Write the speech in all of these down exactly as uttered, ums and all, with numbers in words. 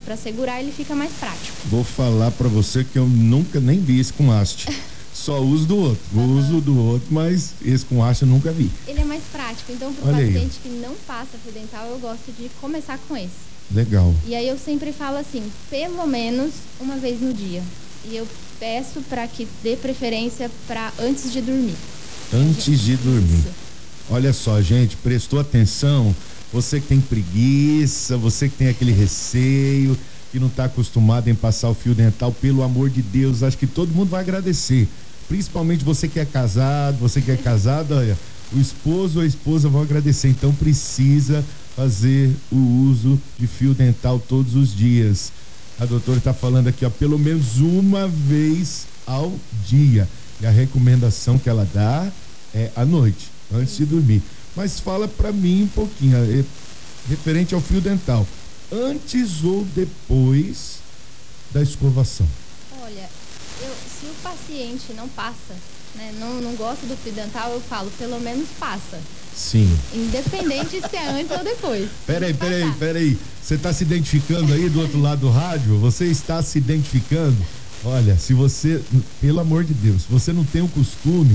para segurar, ele fica mais prático. Vou falar para você que eu nunca nem vi esse com haste. Só uso do outro, uhum. uso do outro, mas esse com haste eu nunca vi. Ele é mais prático, então para o paciente que não passa fio dental, eu gosto de começar com esse. Legal. E aí eu sempre falo assim, pelo menos uma vez no dia. E eu peço para que dê preferência para antes de dormir. Antes de dormir. Isso. Olha só, gente, prestou atenção? Você que tem preguiça, você que tem aquele receio, que não está acostumado em passar o fio dental, pelo amor de Deus, acho que todo mundo vai agradecer. Principalmente você que é casado, você que é casado, olha, o esposo ou a esposa vão agradecer. Então precisa fazer o uso de fio dental todos os dias. A doutora está falando aqui, ó, pelo menos uma vez ao dia. E a recomendação que ela dá é à noite, antes de dormir. Mas fala para mim um pouquinho, é, referente ao fio dental, antes ou depois da escovação? Olha, eu, se o paciente não passa, né, não, não gosta do fio dental, eu falo, pelo menos passa. Sim. Independente se é antes ou depois. Peraí, peraí, peraí. Você está se identificando aí do outro lado do rádio? Você está se identificando? Olha, se você, pelo amor de Deus, se você não tem o costume,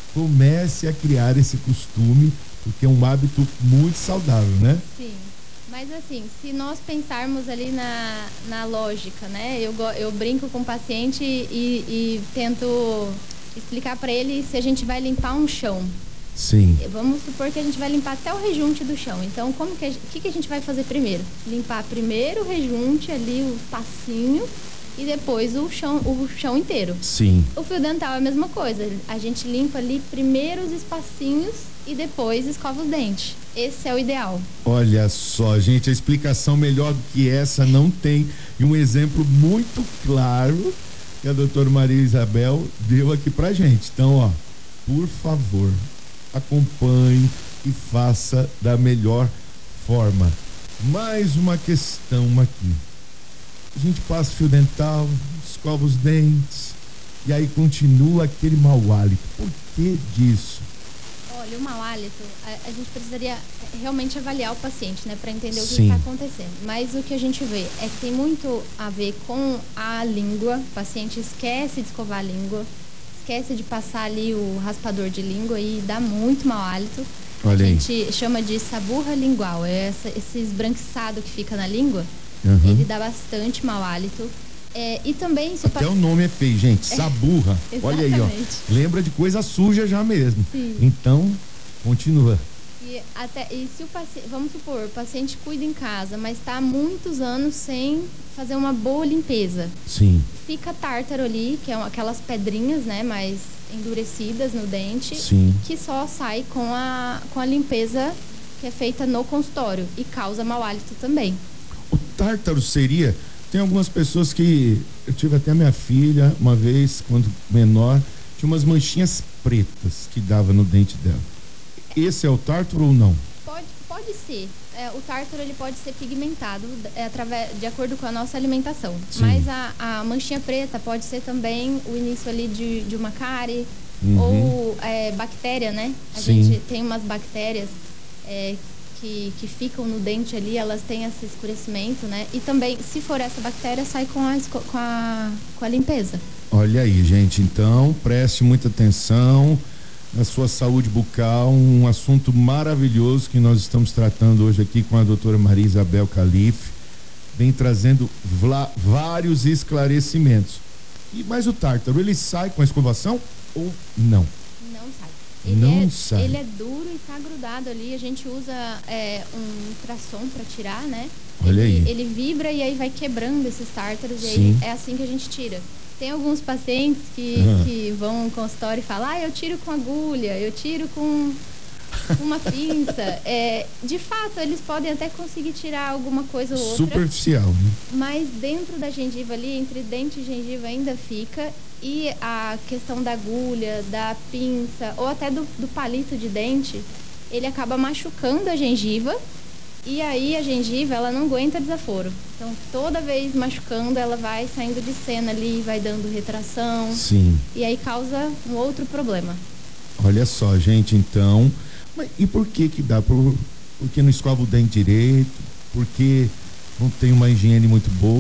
comece a criar esse costume, porque é um hábito muito saudável, né? Sim. Mas assim, se nós pensarmos ali na, na lógica, né? Eu, eu brinco com o paciente e, e tento explicar para ele se a gente vai limpar um chão. Sim. Vamos supor que a gente vai limpar até o rejunte do chão. Então, como que a, que, que a gente vai fazer primeiro? Limpar primeiro o rejunte ali, o passinho, e depois o chão, o chão inteiro. Sim. O fio dental é a mesma coisa. A gente limpa ali primeiro os espacinhos e depois escova os dentes. Esse é o ideal. Olha só, gente, a explicação melhor do que essa não tem. E um exemplo muito claro que a doutora Maria Isabel deu aqui pra gente. Então, ó, por favor, acompanhe e faça da melhor forma. Mais uma questão aqui. A gente passa fio dental, escova os dentes e aí continua aquele mau hálito. Por que disso? Olha, o mau hálito, a, a gente precisaria realmente avaliar o paciente, né, para entender o que Sim. está acontecendo. Mas o que a gente vê é que tem muito a ver com a língua. O paciente esquece de escovar a língua, esquece de passar ali o raspador de língua e dá muito mau hálito. Olha aí. A gente chama de saburra lingual, é essa, esse esbranquiçado que fica na língua, uhum. ele dá bastante mau hálito. É, e também se até o, o nome é feio, gente, saburra. É, olha aí, ó, lembra de coisa suja já mesmo. Sim. Então continua. E, até, e se o paciente, vamos supor, o paciente cuida em casa, mas está há muitos anos sem fazer uma boa limpeza. Sim. Fica tártaro ali, que é aquelas pedrinhas, né, mais endurecidas no dente. Sim. Que só sai com a, com a limpeza que é feita no consultório e causa mau hálito também. O tártaro seria... Tem algumas pessoas que... Eu tive até minha filha, uma vez, quando menor, tinha umas manchinhas pretas que dava no dente dela. Esse é o tártaro ou não? Pode, pode ser. É, o tártaro ele pode ser pigmentado é, através, de acordo com a nossa alimentação. Sim. Mas a, a manchinha preta pode ser também o início ali de, de uma cárie, uhum. ou é, bactéria, né? A Sim. gente tem umas bactérias é, que, que ficam no dente ali, elas têm esse escurecimento, né? E também, se for essa bactéria, sai com a, com a, com a limpeza. Olha aí, gente. Então, preste muita atenção na sua saúde bucal, um assunto maravilhoso que nós estamos tratando hoje aqui com a doutora Maria Isabel Calife, vem trazendo vlá, vários esclarecimentos. E mas o tártaro, ele sai com a escovação ou não? Não sai. Ele não é, sai. Ele é duro e tá grudado ali, a gente usa é, um ultrassom para tirar, né? Olha ele, aí. Ele vibra e aí vai quebrando esses tártaros. Sim. E aí é assim que a gente tira. Tem alguns pacientes que, uhum. que vão ao consultório e falam, ah, eu tiro com agulha, eu tiro com uma pinça. É, de fato, eles podem até conseguir tirar alguma coisa ou outra. Superficial, né? Mas dentro da gengiva ali, entre dente e gengiva ainda fica. E a questão da agulha, da pinça, ou até do, do palito de dente, ele acaba machucando a gengiva. E aí a gengiva, ela não aguenta desaforo. Então, toda vez machucando, ela vai saindo de cena ali, vai dando retração. Sim. E aí causa um outro problema. Olha só, gente, então... Mas e por que que dá? Por, porque não escova o dente direito? Porque não tem uma higiene muito boa?